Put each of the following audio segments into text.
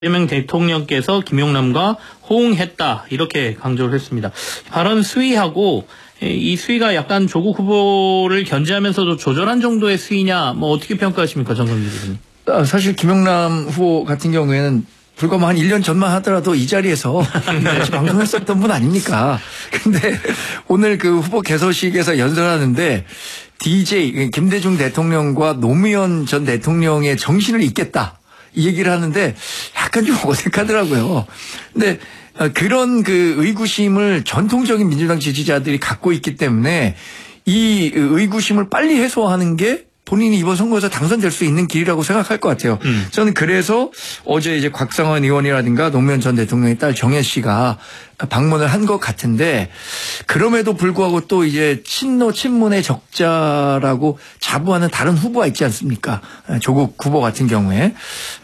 이재명 대통령께서 김용남과 호응했다 이렇게 강조를 했습니다. 발언 수위하고 이 수위가 약간 조국 후보를 견제하면서도 조절한 정도의 수위냐 뭐 어떻게 평가하십니까 정경진 기자님? 사실 김용남 후보 같은 경우에는 불과 한 1년 전만 하더라도 이 자리에서 같이 방송했었던 분 아닙니까? 근데 오늘 그 후보 개소식에서 연설하는데 DJ 김대중 대통령과 노무현 전 대통령의 정신을 잇겠다. 이 얘기를 하는데 약간 좀 어색하더라고요. 근데 그런 그 의구심을 전통적인 민주당 지지자들이 갖고 있기 때문에 이 의구심을 빨리 해소하는 게 본인이 이번 선거에서 당선될 수 있는 길이라고 생각할 것 같아요. 저는 그래서 어제 이제 곽상원 의원이라든가 노무현 전 대통령의 딸 정혜 씨가 방문을 한 것 같은데 그럼에도 불구하고 또 이제 친문의 적자라고 자부하는 다른 후보가 있지 않습니까? 조국 후보 같은 경우에.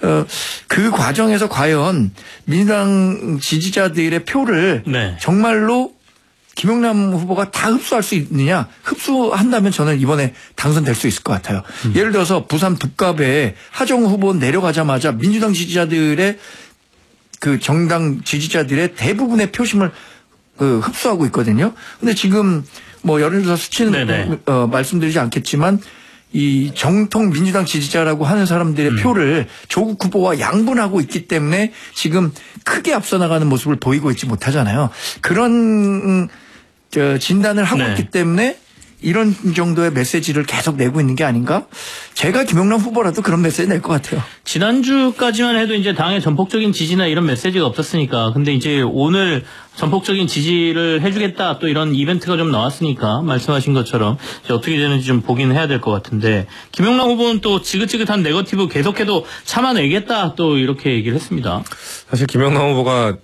그 과정에서 과연 민주당 지지자들의 표를 정말로 김용남 후보가 다 흡수할 수 있느냐? 흡수한다면 저는 이번에 당선될 수 있을 것 같아요. 예를 들어서 부산 북갑에 하정우 후보 내려가자마자 민주당 지지자들의 그 정당 지지자들의 대부분의 표심을 흡수하고 있거든요. 근데 지금 뭐 예를 들어서 수치는 말씀드리지 않겠지만 이 정통 민주당 지지자라고 하는 사람들의 표를 조국 후보와 양분하고 있기 때문에 지금 크게 앞서 나가는 모습을 보이고 있지 못하잖아요. 그런 진단을 하고 있기 때문에 이런 정도의 메시지를 계속 내고 있는 게 아닌가? 제가 김용남 후보라도 그런 메시지 낼 것 같아요. 지난주까지만 해도 이제 당의 전폭적인 지지나 이런 메시지가 없었으니까. 근데 이제 오늘 전폭적인 지지를 해주겠다 또 이런 이벤트가 좀 나왔으니까 말씀하신 것처럼 이제 어떻게 되는지 좀 보긴 해야 될 것 같은데 김용남 후보는 또 지긋지긋한 네거티브 계속해도 참아내겠다 또 이렇게 얘기를 했습니다. 사실 김용남 후보가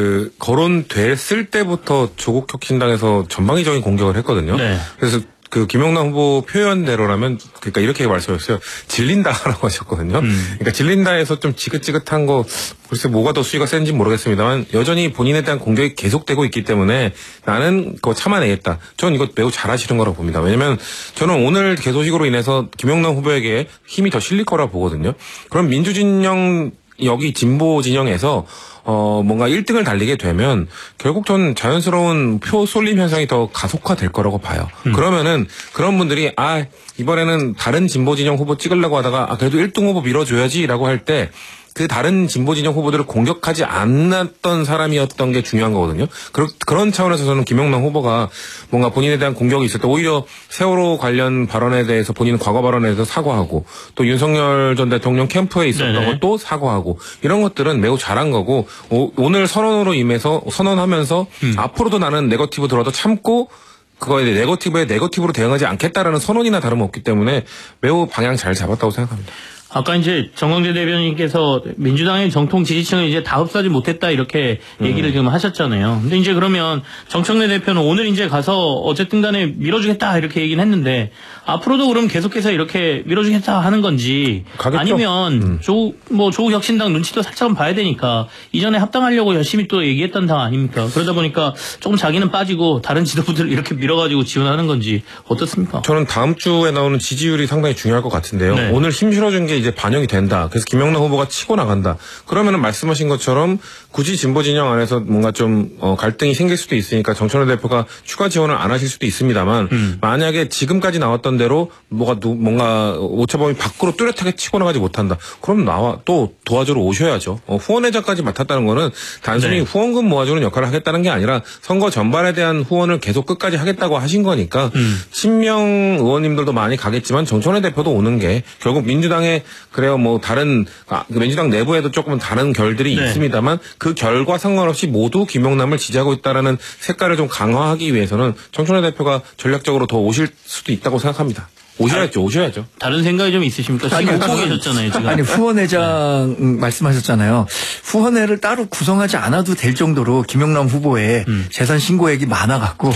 거론됐을 때부터 조국 혁신당에서 전방위적인 공격을 했거든요. 그래서 그 김용남 후보 표현대로라면 그러니까 이렇게 말씀하셨어요. 질린다라고 하셨거든요. 그러니까 질린다에서 좀 지긋지긋한 거 글쎄 뭐가 더 수위가 센지 모르겠습니다만 여전히 본인에 대한 공격이 계속되고 있기 때문에 나는 그거 참아내겠다. 저는 이거 매우 잘하시는 거라고 봅니다. 왜냐면 저는 오늘 개소식으로 인해서 김용남 후보에게 힘이 더 실릴 거라고 보거든요. 그럼 민주진영 여기 진보 진영에서 뭔가 1등을 달리게 되면 결국 전 자연스러운 표 쏠림 현상이 더 가속화될 거라고 봐요. 그러면은 그런 분들이 이번에는 다른 진보 진영 후보 찍으려고 하다가 그래도 1등 후보 밀어줘야지라고 할 때 그 다른 진보 진영 후보들을 공격하지 않았던 사람이었던 게 중요한 거거든요. 그런 차원에서 저는 김용남 후보가 뭔가 본인에 대한 공격이 있을 때 오히려 세월호 관련 발언에 대해서 본인은 과거 발언에 대해서 사과하고 또 윤석열 전 대통령 캠프에 있었던 것도 사과하고 이런 것들은 매우 잘한 거고 오늘 선언으로 임해서 선언하면서 앞으로도 나는 네거티브 들어도 참고 그거에 대해 네거티브로 대응하지 않겠다라는 선언이나 다름없기 때문에 매우 방향 잘 잡았다고 생각합니다. 아까 이제 정광재 대변인께서 민주당의 정통 지지층을 이제 다 흡수하지 못했다 이렇게 얘기를 지금 하셨잖아요. 근데 이제 그러면 정청래 대표는 오늘 이제 가서 어쨌든 간에 밀어주겠다 이렇게 얘기는 했는데 앞으로도 그럼 계속해서 이렇게 밀어주겠다 하는 건지 가겠죠? 아니면 조국 혁신당 눈치도 살짝은 봐야 되니까 이전에 합당하려고 열심히 또 얘기했던 당 아닙니까? 그러다 보니까 조금 자기는 빠지고 다른 지도부들을 이렇게 밀어가지고 지원하는 건지 어떻습니까? 저는 다음 주에 나오는 지지율이 상당히 중요할 것 같은데요. 오늘 힘 실어준 게 이제 반영이 된다. 그래서 김용남 후보가 치고 나간다. 그러면은 말씀하신 것처럼 굳이 진보 진영 안에서 뭔가 좀 갈등이 생길 수도 있으니까 정청래 대표가 추가 지원을 안 하실 수도 있습니다만 만약에 지금까지 나왔던 대로 뭔가 오차범위 밖으로 뚜렷하게 치고 나가지 못한다. 그럼 또 도와주러 오셔야죠. 후원회장까지 맡았다는 거는 단순히 후원금 모아주는 역할을 하겠다는 게 아니라 선거 전반에 대한 후원을 계속 끝까지 하겠다고 하신 거니까 친명 의원님들도 많이 가겠지만 정청래 대표도 오는 게 결국 민주당의 그래요 뭐 다른 민주당 내부에도 조금 다른 결들이 있습니다만 그 결과 상관없이 모두 김용남을 지지하고 있다라는 색깔을 좀 강화하기 위해서는 정청래 대표가 전략적으로 더 오실 수도 있다고 생각합니다. 오셔야죠. 다른 생각이 좀 있으십니까? 지금 오고 계셨잖아요, 지금. 아니, 후원회장 말씀하셨잖아요. 후원회를 따로 구성하지 않아도 될 정도로 김용남 후보의 재산 신고액이 많아갖고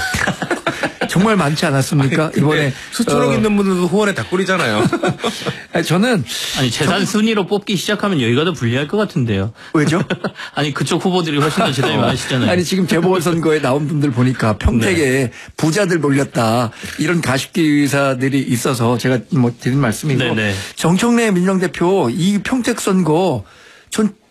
정말 많지 않았습니까? 이번에 수천억 있는 분들도 후원에 다 꿀이잖아요. 저는 재산 순위로 뽑기 시작하면 여기가 더 불리할 것 같은데요. 왜죠? 아니 그쪽 후보들이 훨씬 더 재산이 많으시잖아요. 아니 지금 재보궐선거에 나온 분들 보니까 평택에 부자들 몰렸다 이런 가십 기사들이 있어서 제가 뭐 드린 말씀이고 정청래 민정대표 이 평택 선거 전